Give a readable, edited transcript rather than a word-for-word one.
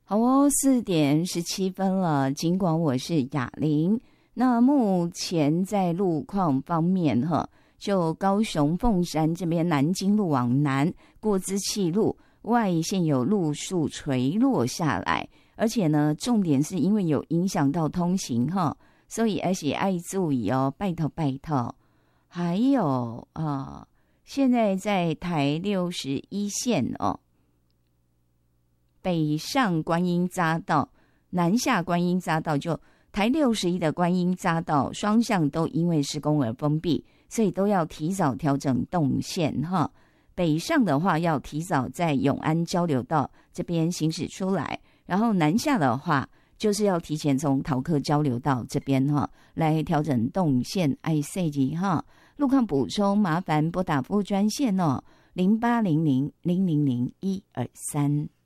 好哦，4:17了。尽管我是雅玲，那目前在路况方面就高雄凤山这边南京路往南过支气路外线有路树垂落下来，而且呢，重点是因为有影响到通行所以而且爱注意哦，拜托拜托。还有现在在台61线北上观音匝道、南下观音匝道，就台61的观音匝道双向都因为施工而封闭，所以都要提早调整动线北上的话要提早在永安交流道这边行驶出来，然后南下的话就是要提前从桃客交流道这边来调整动线。爱塞吉路况补充麻烦拨打服务专线0800000123。